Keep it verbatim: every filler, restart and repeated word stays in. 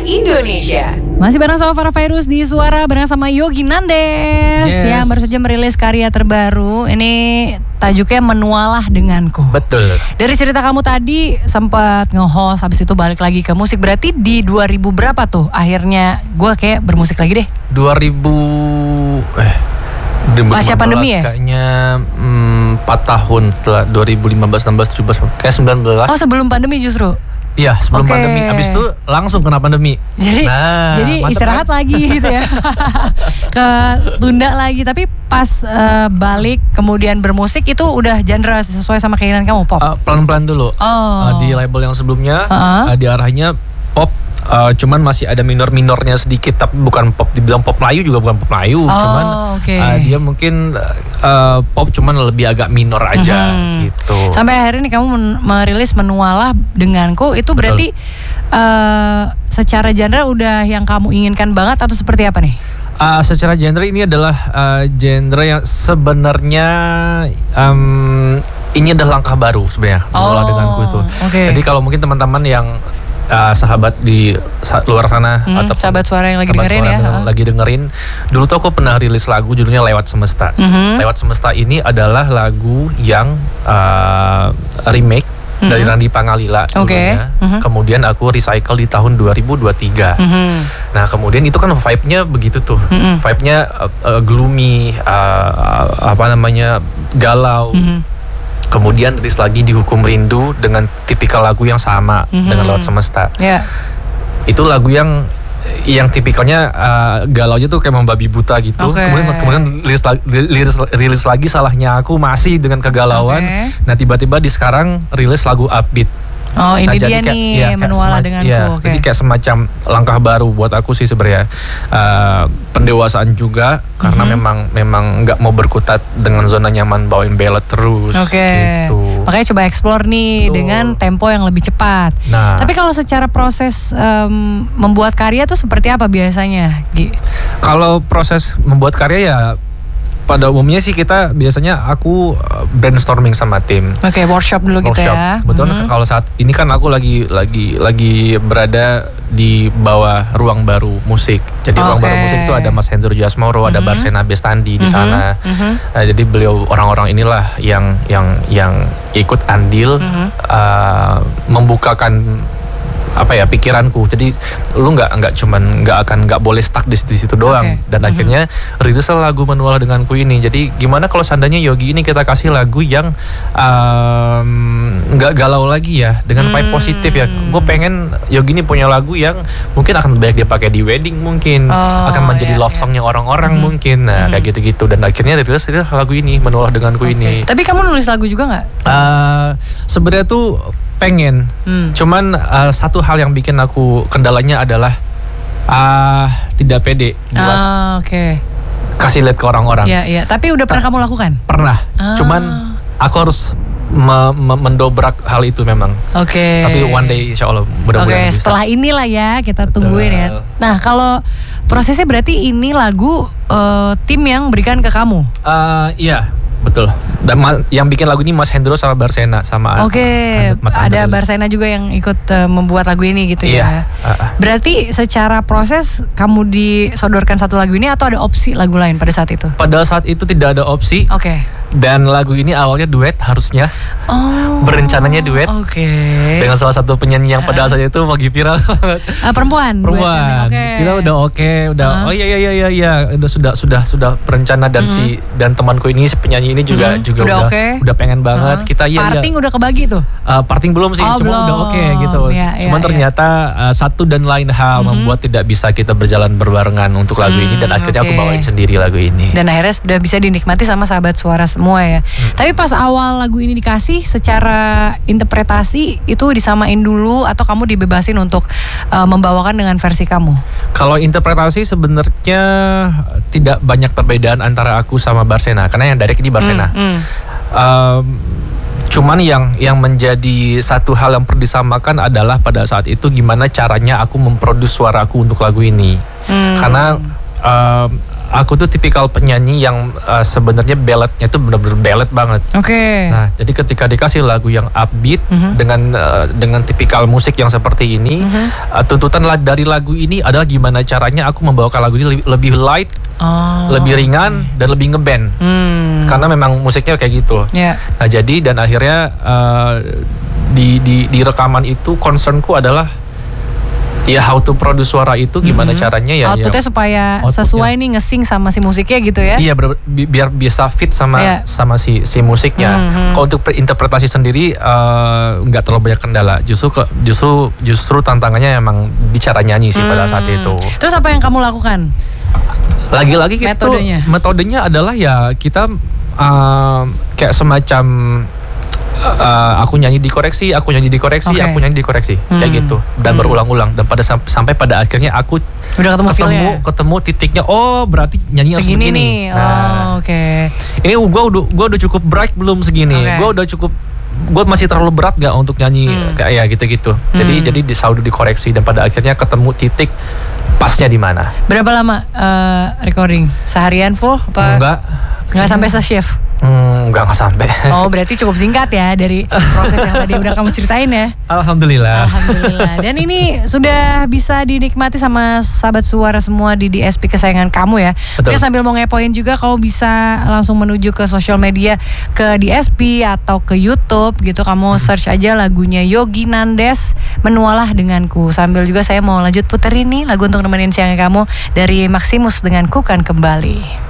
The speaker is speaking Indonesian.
Indonesia. Masih bareng sama Farah Fairuz di Suara, bareng sama Yogi Nandes yes. yang baru saja merilis karya terbaru. Ini tajuknya Menualah Denganku. Betul. Dari cerita kamu tadi sempat nge-host, habis itu balik lagi ke musik. Berarti di dua ribu berapa tuh akhirnya gue kayak bermusik lagi deh? dua ribu eh pasca pandemi ya? Kayaknya hmm, empat tahun setelah dua ribu lima belas, enam belas, tujuh belas, kayak sembilan belas. Oh, sebelum pandemi justru? Iya, sebelum okay. pandemi. Abis itu langsung kena pandemi. Jadi, nah, jadi istirahat kan? lagi gitu ya. Ketunda lagi. Tapi pas uh, balik kemudian bermusik itu udah genre sesuai sama keinginan kamu, pop? Uh, pelan-pelan dulu. Oh. Uh, di label yang sebelumnya uh-huh. uh, diarahnya pop. Uh, cuman masih ada minor-minornya sedikit, tapi bukan pop, dibilang pop Melayu juga bukan pop Melayu, oh, cuman okay. uh, dia mungkin uh, pop cuman lebih agak minor aja mm-hmm. gitu. Sampai akhirnya nih kamu men- merilis Menualah Denganku, itu berarti uh, secara genre udah yang kamu inginkan banget atau seperti apa nih? Uh, secara genre ini adalah uh, genre yang sebenarnya um, ini adalah langkah baru sebenarnya. Menualah oh, Denganku itu. Okay. Jadi kalau mungkin teman-teman yang Uh, sahabat di luar sana hmm, atau sahabat suara yang lagi dengerin ya yang lagi dengerin dulu tuh aku pernah rilis lagu judulnya Lewat Semesta. Mm-hmm. Lewat Semesta ini adalah lagu yang uh, remake mm-hmm. dari Randy Pangalila okay. mm-hmm. Kemudian aku recycle di tahun dua ribu dua puluh tiga. Mm-hmm. Nah kemudian itu kan vibe-nya begitu tuh, mm-hmm. vibe-nya uh, uh, gloomy, uh, apa namanya galau. Mm-hmm. Kemudian rilis lagi di Hukum Rindu dengan tipikal lagu yang sama mm-hmm. dengan Lewat Semesta. Yeah. Itu lagu yang yang tipikalnya uh, galaunya tuh kayak membabi buta gitu. Okay. Kemudian kemudian rilis, rilis, rilis lagi Salahnya Aku masih dengan kegalauan. Okay. Nah tiba-tiba di sekarang rilis lagu upbeat. Oh ini nah, dia kayak, nih ya, Menualah Denganku. Ya, okay. Jadi kayak semacam langkah baru buat aku sih sebenarnya, uh, pendewasaan juga karena mm-hmm. memang memang nggak mau berkutat dengan zona nyaman bawain ballad terus. Oke. Okay. Gitu. Makanya coba explore nih Tuh. dengan tempo yang lebih cepat. Nah. Tapi kalau secara proses um, membuat karya tuh seperti apa biasanya, Gi? Kalau proses membuat karya ya pada umumnya sih kita biasanya aku brainstorming sama tim. Oke, okay, workshop dulu workshop. gitu ya. Betul. Mm-hmm. Kalau saat ini kan aku lagi lagi lagi berada di bawah Ruang Baru Musik. Jadi okay. Ruang Baru Musik itu ada Mas Hendro Jasmoro, mm-hmm. ada Barsena Bestandi di mm-hmm. sana. Mm-hmm. Nah, jadi beliau orang-orang inilah yang yang yang ikut andil mm-hmm. uh, membukakan apa ya pikiranku. Jadi lu nggak nggak cuman nggak akan nggak boleh stuck di situ doang. Okay. Dan mm-hmm. akhirnya rilislah lagu Menualah Denganku ini. Jadi gimana kalau seandainya Yogi ini kita kasih lagu yang nggak um, galau lagi ya, dengan vibe mm. positif ya. Gue pengen Yogi ini punya lagu yang mungkin akan banyak dia pakai di wedding, mungkin oh, akan menjadi yeah, love songnya yeah. orang-orang mm-hmm. mungkin. Nah mm-hmm. kayak gitu-gitu. Dan akhirnya rilis lagu ini Menualah Denganku okay. ini. Tapi kamu nulis lagu juga nggak? Uh, sebenarnya tuh pengen, hmm. cuman uh, satu hal yang bikin aku kendalanya adalah uh, tidak pede buat ah, okay. kasih lihat ke orang-orang. Iya, iya. Tapi udah pernah Ta- kamu lakukan? Pernah, ah. cuman aku harus me- me- mendobrak hal itu memang. Oke. Okay. Tapi one day insya Allah mudah-mudahan okay, bisa. Setelah inilah ya kita Betul. tungguin ya. Nah kalau prosesnya berarti ini lagu uh, tim yang berikan ke kamu? Uh, iya. Betul. Dan ma- yang bikin lagu ini Mas Hendro sama Barsena sama. Oke. Okay. Ada Barsena juga yang ikut uh, membuat lagu ini gitu iya. ya. Uh-uh. Berarti secara proses kamu disodorkan satu lagu ini atau ada opsi lagu lain pada saat itu? Pada saat itu tidak ada opsi. Oke. Okay. Dan lagu ini awalnya duet harusnya. Oh. Berencananya duet. Oke. Okay. Dengan salah satu penyanyi yang pada saat itu lagi viral. Uh, perempuan. Perempuan. Okay. Kita udah oke, okay, udah. Uh. Oh iya iya iya iya, udah sudah sudah sudah berencana dan mm-hmm. si dan temanku ini si penyanyi ini juga mm-hmm. juga udah udah, okay. udah pengen banget. Uh. Kita iya. Parting ya, udah kebagi tuh. Uh, parting belum sih, oh, cuma belum. udah oke okay, gitu. Ya, Cuman ya, ternyata ya. uh, satu dan lain hal mm-hmm. membuat tidak bisa kita berjalan berbarengan untuk lagu mm, ini dan akhirnya okay. aku bawain sendiri lagu ini. Dan akhirnya sudah bisa dinikmati sama sahabat suara semua ya. Mm. Tapi pas awal lagu ini dikasih secara interpretasi itu disamain dulu atau kamu dibebasin untuk uh, membawakan dengan versi kamu? Kalau interpretasi sebenarnya tidak banyak perbedaan antara aku sama Barsena karena yang direct ini Barsena. Mm, mm. Um, cuman yang yang menjadi satu hal yang perlu disamakan adalah pada saat itu gimana caranya aku memproduksi suaraku untuk lagu ini. Mm. Karena um, aku tuh tipikal penyanyi yang uh, sebenarnya balladnya tuh benar-benar ballad banget. Oke. Okay. Nah, jadi ketika dikasih lagu yang upbeat mm-hmm. dengan uh, dengan tipikal musik yang seperti ini, mm-hmm. uh, tuntutan dari lagu ini adalah gimana caranya aku membawakan lagu ini lebih, lebih light, oh, lebih ringan okay. dan lebih ngeband. Hmm. Karena memang musiknya kayak gitu. Yeah. Nah, jadi dan akhirnya uh, di di di rekaman itu concernku adalah ya how to produce suara itu gimana mm-hmm. caranya ya outputnya ya, supaya outputnya. Sesuai nih nge-sync sama si musiknya gitu ya. Iya ber, bi, biar bisa fit sama yeah. sama si si musiknya. Mm-hmm. Kalau untuk interpretasi sendiri uh, nggak terlalu banyak kendala. Justru ke, justru justru tantangannya emang di cara nyanyi sih mm. pada saat itu. Terus apa yang kamu lakukan? Lagi-lagi gitu, metodenya metodenya adalah ya kita uh, kayak semacam Uh, aku nyanyi dikoreksi, aku nyanyi dikoreksi, okay. aku nyanyi dikoreksi, hmm. kayak gitu dan hmm. berulang-ulang dan pada sampai pada akhirnya aku udah ketemu ketemu, ketemu titiknya. Oh berarti nyanyi segini segini. Nih. Nah, oh, oke. Okay. Ini gue udah gue udah cukup bright belum segini? Okay. Gue udah cukup, gue masih terlalu berat gak untuk nyanyi hmm. kayak ya gitu-gitu. Hmm. Jadi jadi selalu dikoreksi dan pada akhirnya ketemu titik pasnya di mana. Berapa lama uh, recording? Seharian full? Apa? Enggak. Enggak sampai se-shift? Hmm, enggak, enggak sampai. Oh berarti cukup singkat ya dari proses yang tadi udah kamu ceritain ya. Alhamdulillah. Alhamdulillah. Dan ini sudah bisa dinikmati sama sahabat suara semua di D S P kesayangan kamu ya. Mungkin sambil mau ngepoin juga kamu bisa langsung menuju ke sosial media, ke D S P atau ke YouTube gitu. Kamu search aja lagunya Yogi Nandes, Menualah Denganku. Sambil juga saya mau lanjut puter ini lagu untuk nemenin siangnya kamu dari Maximus dengan Ku Kan Kembali.